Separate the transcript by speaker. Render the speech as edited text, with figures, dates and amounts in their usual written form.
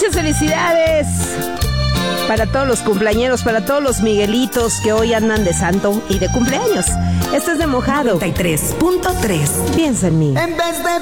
Speaker 1: Muchas felicidades para todos los cumpleañeros, para todos los Miguelitos que hoy andan de santo y de cumpleaños. Esto es de Mojado
Speaker 2: 93.3.
Speaker 1: Piensa en mí.
Speaker 3: En vez de